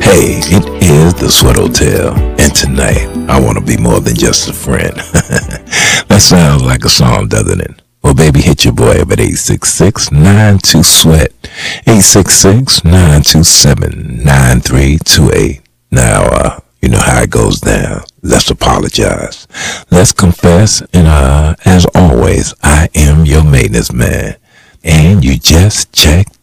Hey, it is the Sweat Hotel, and tonight I want to be more than just a friend. That sounds like a song, doesn't it? Well, baby, hit your boy up at 866-92-SWEAT, 866-927-9328. Now, you know how it goes down. Let's apologize. Let's confess, and as always, I am your maintenance man. And you just checked